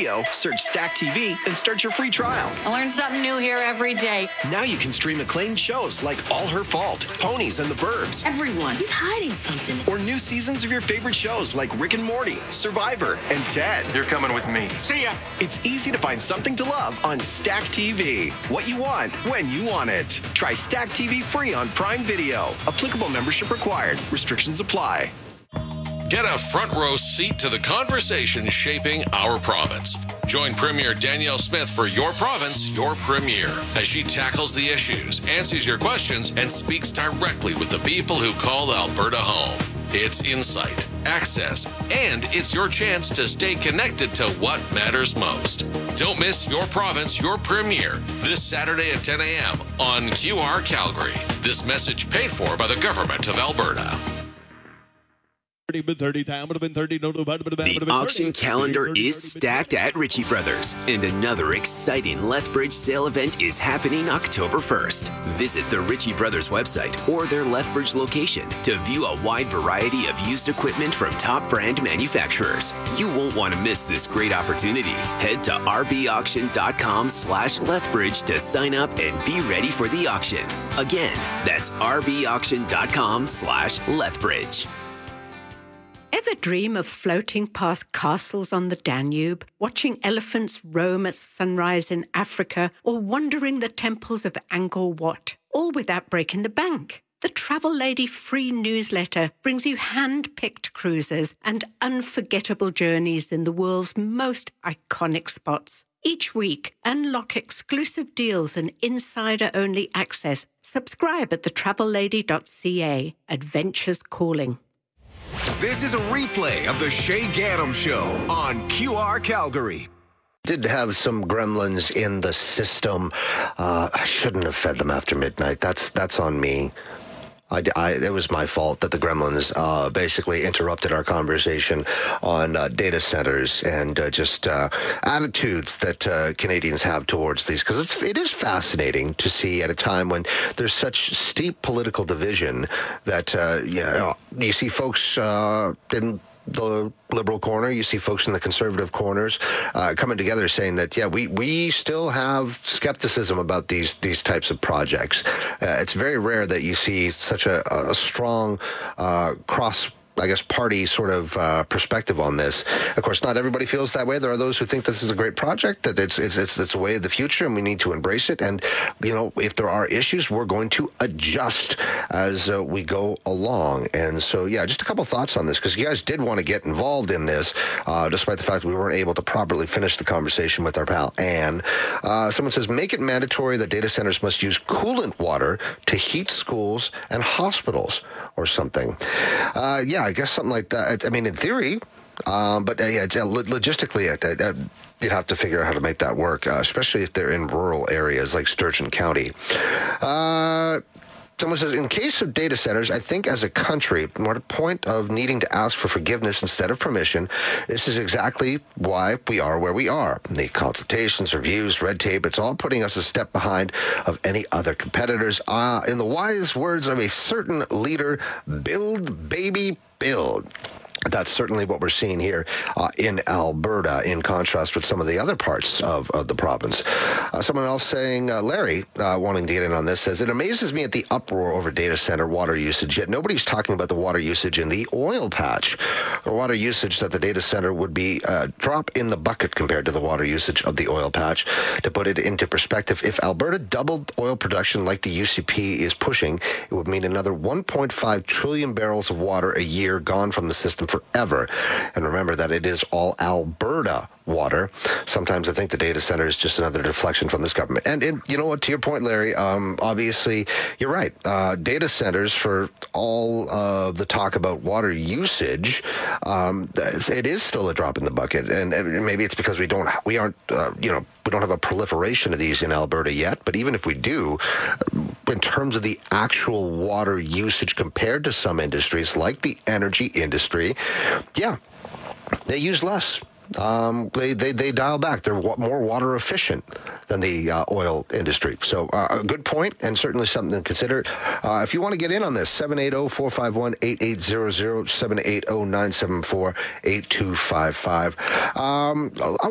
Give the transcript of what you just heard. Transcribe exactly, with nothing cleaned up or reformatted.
Video, search Stack T V, and start your free trial. I learn something new here every day. Now you can stream acclaimed shows like All Her Fault, Ponies and the Burbs. Everyone, he's hiding something. Or new seasons of your favorite shows like Rick and Morty, Survivor, and Ted. You're coming with me. See ya. It's easy to find something to love on Stack T V. What you want, when you want it. Try Stack T V free on Prime Video. Applicable membership required. Restrictions apply. Get a front row seat to the conversation shaping our province. Join Premier Danielle Smith for Your Province, Your Premier, as she tackles the issues, answers your questions, and speaks directly with the people who call Alberta home. It's insight, access, and it's your chance to stay connected to what matters most. Don't miss Your Province, Your Premier this Saturday at ten a.m. on Q R Calgary. This message paid for by the Government of Alberta. The auction calendar is stacked at Ritchie Brothers, and another exciting Lethbridge sale event is happening October first. Visit the Ritchie Brothers website or their Lethbridge location to view a wide variety of used equipment from top brand manufacturers. You won't want to miss this great opportunity. Head to rbauction.com slash Lethbridge to sign up and be ready for the auction. Again, that's rbauction.com slash Lethbridge. Ever dream of floating past castles on the Danube, watching elephants roam at sunrise in Africa, or wandering the temples of Angkor Wat, all without breaking the bank? The Travel Lady free newsletter brings you hand-picked cruises and unforgettable journeys in the world's most iconic spots. Each week, unlock exclusive deals and insider-only access. Subscribe at the travel lady dot c a. Adventures calling. This is a replay of the Shay Gaddam Show on Q R Calgary. Did have some gremlins in the system. Uh, I shouldn't have fed them after midnight. That's that's on me. I, I, it was my fault that the gremlins uh, basically interrupted our conversation on uh, data centers and uh, just uh, attitudes that uh, Canadians have towards these, because it's it is fascinating to see at a time when there's such steep political division that uh, you know, you see folks uh, in the Liberal corner, you see folks in the Conservative corners uh, coming together saying that, yeah, we, we still have skepticism about these these types of projects. Uh, it's very rare that you see such a, a strong uh, cross I guess, party sort of uh, perspective on this. Of course, not everybody feels that way. There are those who think this is a great project, that it's it's it's, it's a way of the future, and we need to embrace it. And, you know, if there are issues, we're going to adjust as uh, we go along. And so, yeah, just a couple thoughts on this, because you guys did want to get involved in this, uh, despite the fact that we weren't able to properly finish the conversation with our pal Anne. Uh, someone says, make it mandatory that data centers must use coolant water to heat schools and hospitals or something. Uh, yeah, I guess something like that. I mean, in theory, um, but uh, yeah, logistically, uh, uh, you'd have to figure out how to make that work, uh, especially if they're in rural areas like Sturgeon County. Uh, Someone says, in case of data centers, I think as a country, we're at a point of needing to ask for forgiveness instead of permission. This is exactly why we are where we are. The consultations, reviews, red tape, it's all putting us a step behind of any other competitors. Uh, in the wise words of a certain leader, build, baby, build. That's certainly what we're seeing here uh, in Alberta, in contrast with some of the other parts of, of the province. Uh, someone else saying, uh, Larry, uh, wanting to get in on this, says, it amazes me at the uproar over data center water usage, yet nobody's talking about the water usage in the oil patch. The water usage that the data center would be a drop in the bucket compared to the water usage of the oil patch. To put it into perspective, if Alberta doubled oil production like the U C P is pushing, it would mean another one point five trillion barrels of water a year gone from the system forever. And remember that it is all Alberta water. Sometimes I think the data center is just another deflection from this government. And, and you know what, to your point, Larry, um, obviously, you're right. Uh, data centers, for all of the talk about water usage, um, it is still a drop in the bucket. And maybe it's because we don't, we aren't, uh, you know, we don't have a proliferation of these in Alberta yet. But even if we do, in terms of the actual water usage compared to some industries, like the energy industry, yeah, they use less. Um, they, they, they dial back. They're wa- more water efficient than the uh, oil industry. So uh, a good point, and certainly something to consider. Uh, if you want to get in on this, seven eight zero, four five one, eight eight zero zero, seven eight zero, nine seven four, eight two five five. Um, I